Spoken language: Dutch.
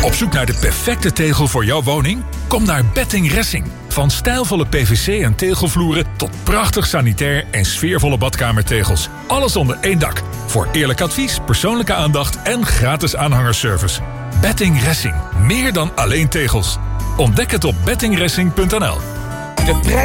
Op zoek naar de perfecte tegel voor jouw woning? Kom naar Betting Ressing. Van stijlvolle PVC en tegelvloeren tot prachtig sanitair en sfeervolle badkamertegels. Alles onder één dak. Voor eerlijk advies, persoonlijke aandacht en gratis aanhangerservice. Betting Ressing. Meer dan alleen tegels. Ontdek het op bettingressing.nl. De prijs